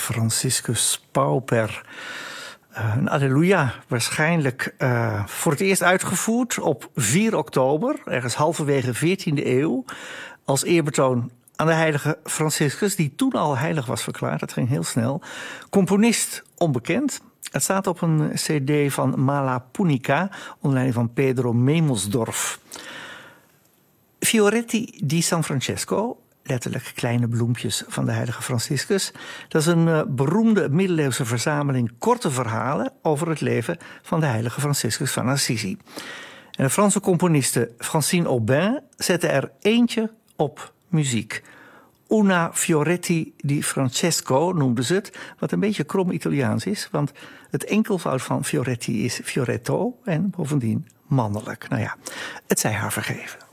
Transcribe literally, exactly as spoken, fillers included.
Franciscus Pauper. Uh, een Alleluia, waarschijnlijk uh, voor het eerst uitgevoerd op vier oktober, ergens halverwege veertiende eeuw, als eerbetoon aan de heilige Franciscus, die toen al heilig was verklaard. Dat ging heel snel. Componist onbekend. Het staat op een cd van Mala Punica, onder leiding van Pedro Memelsdorf. Fioretti di San Francesco, letterlijk kleine bloempjes van de heilige Franciscus. Dat is een uh, beroemde middeleeuwse verzameling korte verhalen over het leven van de heilige Franciscus van Assisi. En de Franse componiste Francine Aubin zette er eentje op muziek. Una Fioretti di Francesco noemde ze het, wat een beetje krom Italiaans is, want het enkelvoud van Fioretti is Fioretto en bovendien mannelijk. Nou ja, het zij haar vergeven.